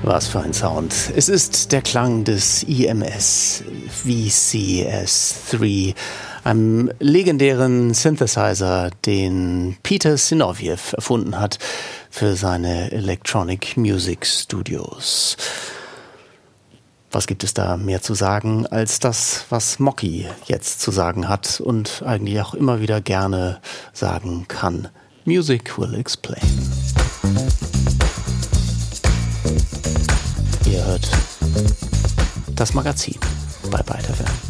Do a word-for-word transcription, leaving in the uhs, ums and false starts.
Was für ein Sound. Es ist der Klang des I M S V C S drei, einem legendären Synthesizer, den Peter Zinoviev erfunden hat für seine Electronic Music Studios. Was gibt es da mehr zu sagen als das, was Mocky jetzt zu sagen hat und eigentlich auch immer wieder gerne sagen kann? Music will explain. Ihr hört das Magazin bei Byte F M.